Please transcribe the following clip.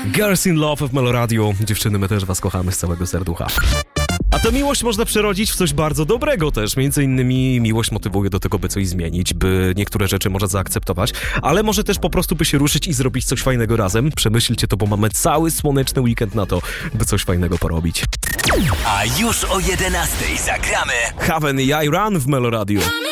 Girls in Love w Melo Radio. Dziewczyny, my też was kochamy z całego serducha. A tę miłość można przerodzić w coś bardzo dobrego też. Między innymi miłość motywuje do tego, by coś zmienić, by niektóre rzeczy może zaakceptować, ale może też po prostu by się ruszyć i zrobić coś fajnego razem. Przemyślcie to, bo mamy cały słoneczny weekend na to, by coś fajnego porobić. A już o 11:00 zagramy Haven i I Run w Melo Radio.